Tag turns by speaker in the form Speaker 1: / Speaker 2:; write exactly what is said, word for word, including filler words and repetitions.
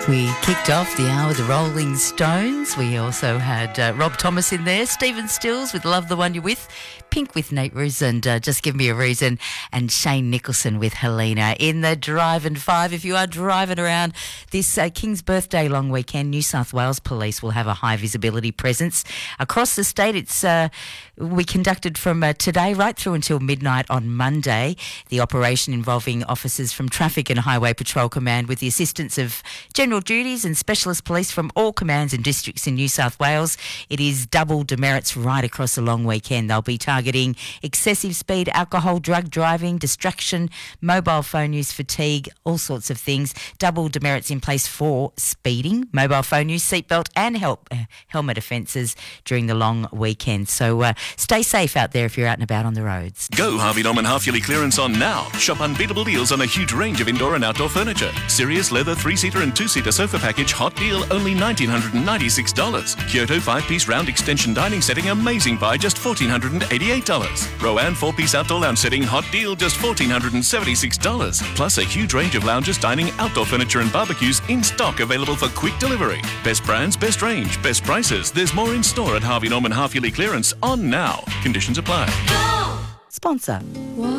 Speaker 1: We kicked off the hour with the Rolling Stones. We also had uh, Rob Thomas in there, Stephen Stills with Love the One You're With, Pink with Nate Roos and uh, Just Give Me a Reason, and Shane Nicholson with Helena in the Drive and Five. If you are driving around this uh, King's Birthday long weekend, New South Wales Police will have a high visibility presence across the state. It's uh, we conducted from uh, today right through until midnight on Monday. The operation involving officers from Traffic and Highway Patrol Command with the assistance of General Duties and Specialist Police from all commands and districts in New South Wales. It is double demerits right across the long weekend. They'll be targeting excessive speed, alcohol, drug driving, distraction, mobile phone use, fatigue, all sorts of things. Double demerits in place for speeding, mobile phone use, seatbelt and help, uh, helmet offences during the long weekend. So uh, stay safe out there if you're out and about on the roads.
Speaker 2: Go Harvey Norman half-yearly clearance on now. Shop unbeatable deals on a huge range of indoor and outdoor furniture. Sirius leather three-seater and two-seater sofa package hot deal only one thousand nine hundred ninety-six dollars. Kyoto five-piece round extension dining setting amazing buy just one thousand four hundred eighty-eight dollars. Rowan four-piece outdoor lounge setting hot deal just one thousand four hundred seventy-six dollars. Plus a huge range of lounges, dining, outdoor furniture and barbecues in stock available for quick delivery. Best brands, best range, best prices. There's more in store at Harvey Norman half-yearly clearance on now. Conditions apply.
Speaker 1: Sponsor.
Speaker 3: What?